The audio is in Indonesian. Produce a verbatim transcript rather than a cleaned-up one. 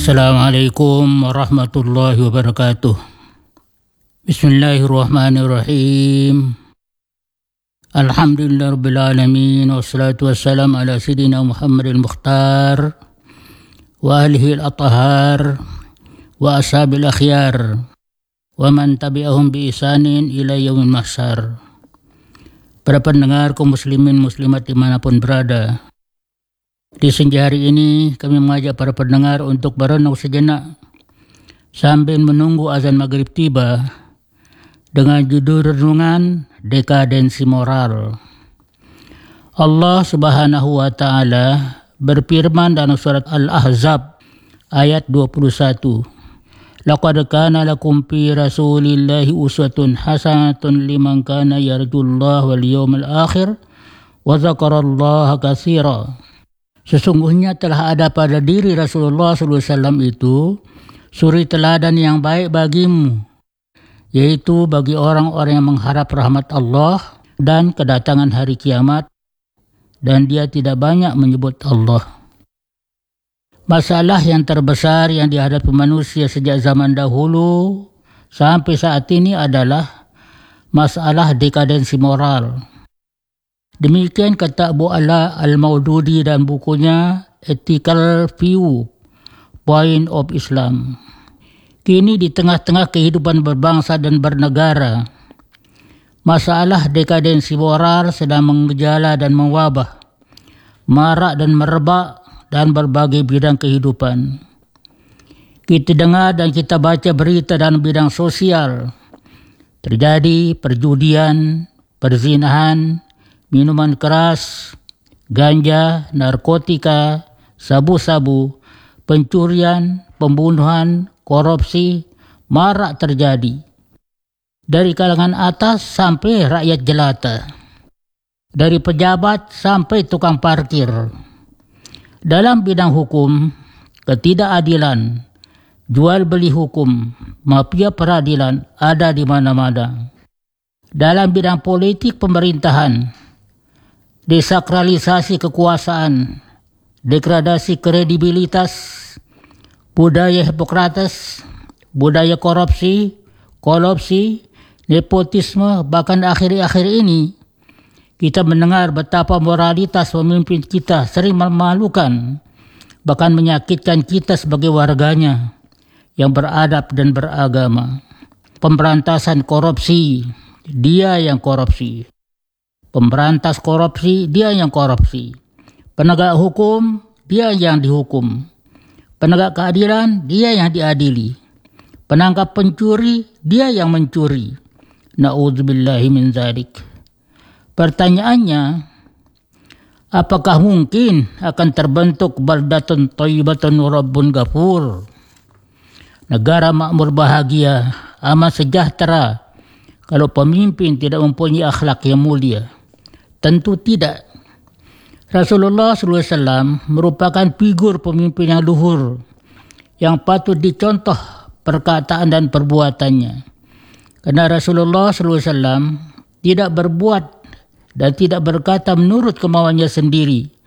Assalamualaikum warahmatullahi wabarakatuh. Bismillahirrahmanirrahim. Alhamdulillah rabbil alamin, wassalatu wassalamu ala sayyidina Muhammadil Mukhtar wa alihi al-athhar wa ashabil akhyar wa man tabi'ahum bi ihsanin ila yaumil mahsyar. Para pendengar kaum muslimin muslimat dimanapun berada, di senja hari ini kami mengajak para pendengar untuk berenung sejenak sambil menunggu azan maghrib tiba dengan judul renungan dekadensi moral. Allah Subhanahu wa taala berfirman dalam surat Al-Ahzab ayat dua puluh satu. Laqad kana lakum fi Rasulillahi uswatun hasanatun liman kana yarjullaha wal yawmal akhir wa dzakarallaha katsira. Sesungguhnya telah ada pada diri Rasulullah shallallahu alaihi wasallam itu suri teladan yang baik bagimu, yaitu bagi orang-orang yang mengharap rahmat Allah dan kedatangan hari kiamat, dan dia tidak banyak menyebut Allah. Masalah yang terbesar yang dihadapi manusia sejak zaman dahulu sampai saat ini adalah masalah dekadensi moral. Demikian kata Abu Ala Al-Maududi dalam bukunya Ethical View Point of Islam. Kini di tengah-tengah kehidupan berbangsa dan bernegara, masalah dekadensi moral sedang mengejala dan mewabah, marak dan merebak dan berbagai bidang kehidupan. Kita dengar dan kita baca berita dalam bidang sosial. Terjadi perjudian, perzinahan, minuman keras, ganja, narkotika, sabu-sabu, pencurian, pembunuhan, korupsi, marak terjadi. Dari kalangan atas sampai rakyat jelata. Dari pejabat sampai tukang parkir. Dalam bidang hukum, ketidakadilan, jual beli hukum, mafia peradilan ada di mana-mana. Dalam bidang politik pemerintahan, desakralisasi kekuasaan, degradasi kredibilitas, budaya Hipokrates, budaya korupsi, kolupsi, nepotisme, bahkan akhir-akhir ini kita mendengar betapa moralitas pemimpin kita sering memalukan, bahkan menyakitkan kita sebagai warganya yang beradab dan beragama. Pemberantasan korupsi, dia yang korupsi. Pemberantas korupsi, dia yang korupsi. Penegak hukum, dia yang dihukum. Penegak keadilan, dia yang diadili. Penangkap pencuri, dia yang mencuri. Na'udzubillahi min dzalik. Pertanyaannya, apakah mungkin akan terbentuk baldatun thayyibatun rabbun ghafur? Negara makmur bahagia, aman sejahtera, kalau pemimpin tidak mempunyai akhlak yang mulia? Tentu tidak. Rasulullah shallallahu alaihi wasallam merupakan figur pemimpin yang luhur, yang patut dicontoh perkataan dan perbuatannya. Karena Rasulullah shallallahu alaihi wasallam tidak berbuat dan tidak berkata menurut kemauannya sendiri,